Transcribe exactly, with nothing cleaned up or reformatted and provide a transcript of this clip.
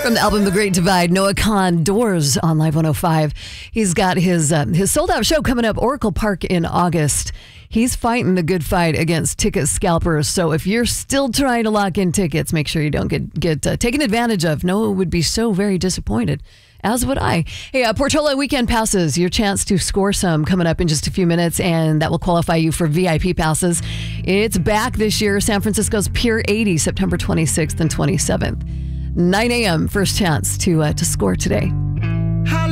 From the album The Great Divide, Noah Kahan, Doors on Live one oh five. He's got his uh, his sold-out show coming up, Oracle Park, in August. He's fighting the good fight against ticket scalpers. So if you're still trying to lock in tickets, make sure you don't get, get uh, taken advantage of. Noah would be so very disappointed, as would I. Hey, uh, Portola Weekend Passes, your chance to score some coming up in just a few minutes, and that will qualify you for V I P passes. It's back this year. San Francisco's Pier eighty, September twenty-sixth and twenty-seventh. nine a.m. first chance to uh, to score today.